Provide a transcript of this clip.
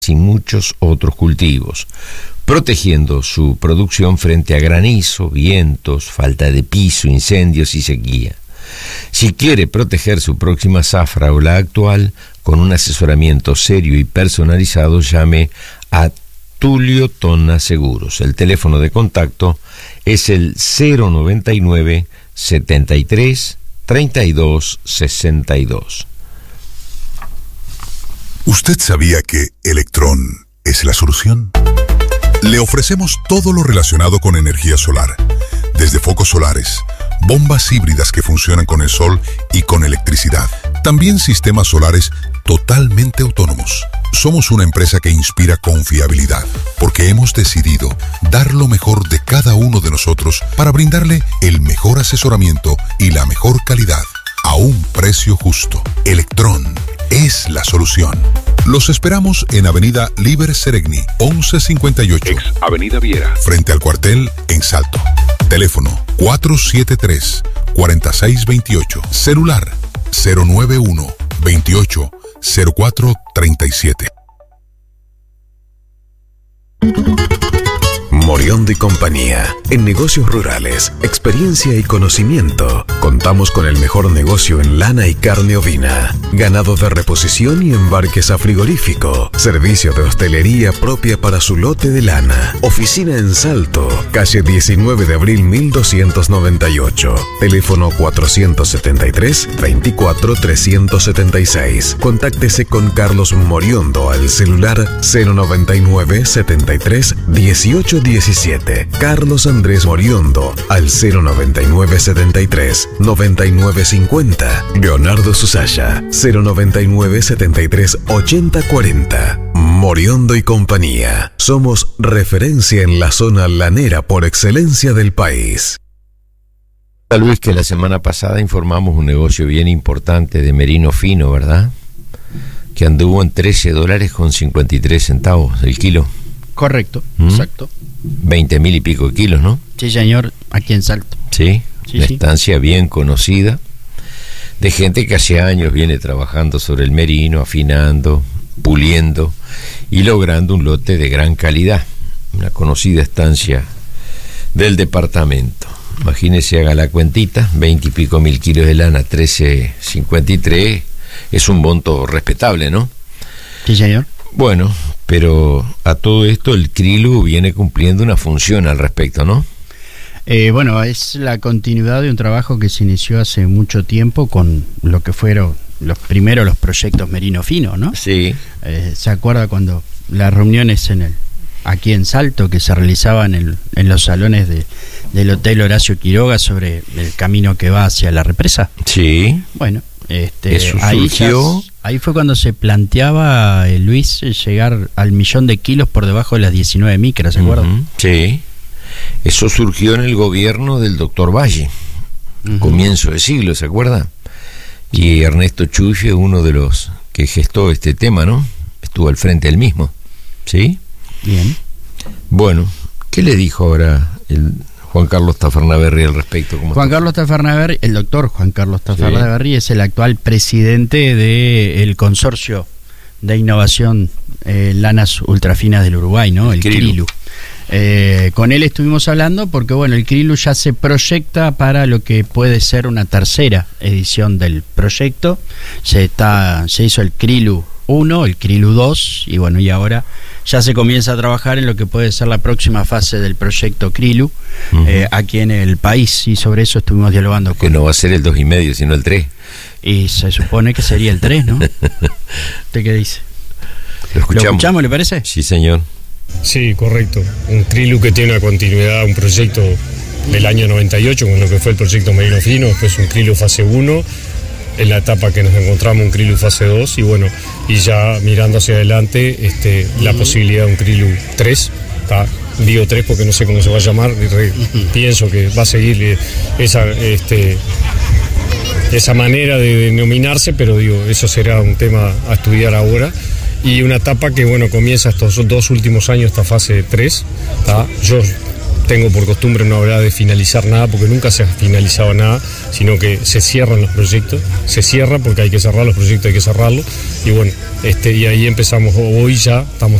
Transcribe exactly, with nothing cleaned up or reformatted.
y muchos otros cultivos, protegiendo su producción frente a granizo, vientos, falta de piso, incendios y sequía. Si quiere proteger su próxima zafra o la actual, con un asesoramiento serio y personalizado, llame a Tulio Tonna Seguros. El teléfono de contacto es el cero noventa y nueve, setenta y tres, treinta y dos, sesenta y dos. ¿Usted sabía que Electrón es la solución? Le ofrecemos todo lo relacionado con energía solar, desde focos solares, bombas híbridas que funcionan con el sol y con electricidad. También sistemas solares totalmente autónomos. Somos una empresa que inspira confiabilidad, porque hemos decidido dar lo mejor de cada uno de nosotros para brindarle el mejor asesoramiento y la mejor calidad, a un precio justo. Electrón es la solución. Los esperamos en Avenida Líber Seregni, once cincuenta y ocho. Ex Avenida Viera. Frente al cuartel en Salto. Teléfono cuatro siete tres, cuatro seis dos ocho. Celular cero nueve uno, veintiocho, cero cuatro treinta y siete. Moriondo y compañía. En negocios rurales, experiencia y conocimiento. Contamos con el mejor negocio en lana y carne ovina, ganado de reposición y embarques a frigorífico, servicio de hostelería propia para su lote de lana, oficina en Salto, calle diecinueve de abril mil doscientos noventa y ocho, teléfono cuatrocientos setenta y tres, veinticuatro, trescientos setenta y seis. Contáctese con Carlos Moriondo al celular cero noventa y nueve, setenta y tres, dieciocho diecisiete. Carlos Andrés Moriondo al cero noventa y nueve, setenta y tres, noventa y nueve cincuenta. Leonardo Susaya cero noventa y nueve, setenta y tres, ochenta cuarenta. Moriondo y compañía. Somos referencia en la zona lanera por excelencia del país. Tal vez que la semana pasada informamos un negocio bien importante de merino fino, ¿verdad? Que anduvo en trece dólares con cincuenta y tres centavos el kilo. Correcto, ¿Mm? exacto. veinte mil y pico de kilos, ¿no? Sí, señor, aquí en Salto. Sí, Sí, una sí. estancia bien conocida, de gente que hace años viene trabajando sobre el merino, afinando, puliendo y logrando un lote de gran calidad. Una conocida estancia del departamento. Imagínese, haga la cuentita, veinte y pico mil kilos de lana, trece cincuenta y tres, es un monto respetable, ¿no? Sí, señor. Bueno, pero a todo esto el Krilu viene cumpliendo una función al respecto, ¿no? Eh, bueno, es la continuidad de un trabajo que se inició hace mucho tiempo con lo que fueron los primeros los proyectos merino fino, ¿no? Sí. Eh, ¿Se acuerda cuando las reuniones en el aquí en Salto que se realizaban en, en los salones de, del Hotel Horacio Quiroga sobre el camino que va hacia la represa? Sí. Bueno, este, Eso ahí, surgió. ya, ahí fue cuando se planteaba, eh, Luis, llegar al millón de kilos por debajo de las diecinueve micras, ¿se acuerda? Uh-huh. Sí. Eso surgió en el gobierno del doctor Valle, uh-huh. Comienzo de siglo, ¿se acuerda? Y Ernesto Chuy, uno de los que gestó este tema, ¿no? Estuvo al frente del mismo, ¿sí? Bien. Bueno, ¿qué le dijo ahora el Juan Carlos Tafernaberry al respecto? ¿Cómo Juan está? Carlos Tafernaberry, el doctor Juan Carlos Tafernaberry, sí, es el actual presidente del consorcio de innovación eh, lanas ultrafinas del Uruguay, ¿no? El Krilu. Krilu. Eh, con él estuvimos hablando porque, bueno, el Krilu ya se proyecta para lo que puede ser una tercera edición del proyecto. Se está, se hizo el Krilu uno, el Krilu dos, y bueno, y ahora ya se comienza a trabajar en lo que puede ser la próxima fase del proyecto Krilu, uh-huh. eh, aquí en el país, y sobre eso estuvimos dialogando. Que con... no va a ser el dos y medio, sino el tres. Y se supone que sería el tres, ¿no? ¿Usted qué dice? ¿Lo escuchamos? ¿Lo escuchamos, le parece? Sí, señor. Sí, correcto. Un Krilu que tiene una continuidad, un proyecto del año noventa y ocho, con lo que fue el proyecto Merino Fino, después un Krilu fase uno, en la etapa que nos encontramos un Krilu fase dos, y bueno, y ya mirando hacia adelante, este, la posibilidad de un Krilu tres, ¿tá? Digo tres porque no sé cómo se va a llamar, y re, pienso que va a seguir esa, este, esa manera de denominarse, pero digo, eso será un tema a estudiar ahora. Y una etapa que, bueno, comienza estos dos últimos años, esta fase tres, ¿tá? Yo tengo por costumbre no hablar de finalizar nada, porque nunca se ha finalizado nada, sino que se cierran los proyectos, se cierra porque hay que cerrar los proyectos, hay que cerrarlos, y bueno, este, y ahí empezamos, hoy ya estamos